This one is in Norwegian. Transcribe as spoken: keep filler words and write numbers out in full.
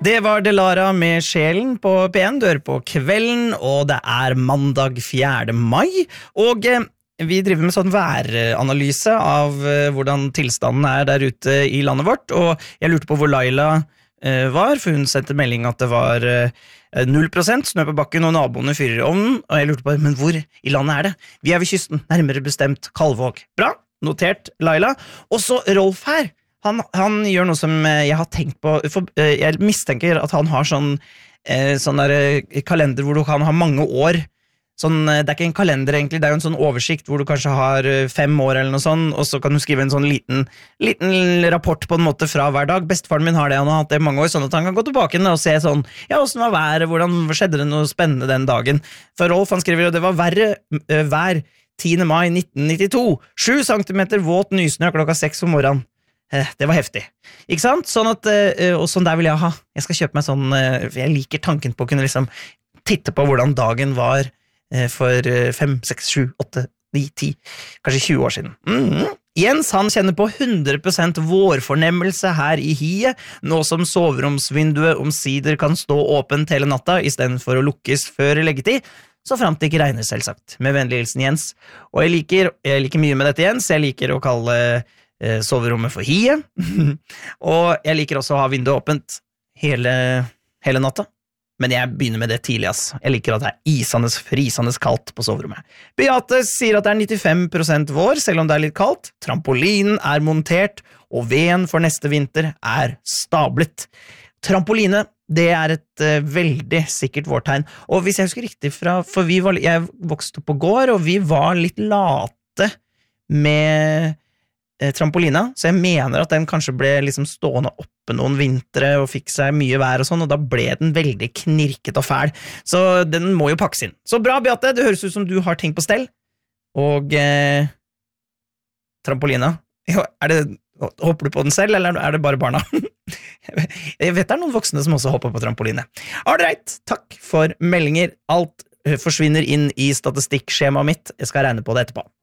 Det var Delara med Sjelen på P en, dør på kvelden, og det er mandag fjerde mai, og eh, vi driver med sånn væranalyse av eh, hvordan tilstanden er der ute i landet vårt, og jeg lurte på hvor Laila eh, var, for hun sendte melding at det var eh, null prosent snø på bakken, og naboene fyrer i ovnen, og jeg lurte på, men hvor i landet er det? Vi er ved kysten, nærmere bestemt Kalvåg. Bra, notert Laila. Og så Rolf her. Han, han gjør noe som jeg har tenkt på, for jeg mistenker at han har sånn, eh, sånn der kalender hvor du kan ha mange år, sånn, det er ikke en kalender egentlig, det er jo en sånn oversikt hvor du kanskje har fem år eller noe sånn, og så kan du skrive en sånn liten, liten rapport på en måte fra hver dag. Bestefaren min har det, han har hatt det i mange år, sånn at han kan gå tilbake og se sånn, ja, hvordan var været, hvordan skjedde det noe spennende den dagen. For Rolf, han skriver, det var verre øh, vær tiende mai nitten nittito, sju centimeter våt nysnø klokka seks om morgenen. Det var heftig, ikke sant? Sånn at, og sånn der vil jeg ha. Jeg skal kjøpe meg sånn, for jeg liker tanken på å kunne liksom titte på hvordan dagen var for fem, seks, sju, åtte, ni, ti, kanskje tjue år siden. Mm-hmm. Jens, han kjenner på hundre prosent vårfornemmelse her i hiet, nå som soveromsvinduet omsider kan stå åpent hele natta, i stedet for å lukkes før leggetid, så fremt det ikke regner selvsagt. Med vennlig hilsen Jens. Og jeg liker, jeg liker mye med dette Jens, jeg liker å kalle soverommet for hie, og jeg liker også å ha vinduet åpent hele, hele natta, men jeg begynner med det tidlig, ass. Jeg liker at det er isandes, frisandes kaldt på soverommet. Beate sier at det er nittifem prosent vår, selv om det er litt kaldt. Trampolinen er montert, og veden for neste vinter er stablet. Trampoline, det er et uh, veldig sikkert vårtegn, og hvis jeg husker riktig fra, for vi var, jeg vokste opp på gård, og vi var litt late med trampolina, så jeg mener at den kanskje ble liksom stående oppe noen vintre og fikk seg mye vær og sånn, og da ble den veldig knirket og fæl, så den må jo pakkes inn. Så bra, Beate, det høres ut som du har ting på stell, og eh, trampolina, jo, er det, hopper du på den selv, eller er det bare barna? Jeg vet det er noen voksne som også hopper på trampoline. Alright, takk for meldinger, alt forsvinner inn i statistikkskjemaet mitt, jeg skal regne på det etterpå.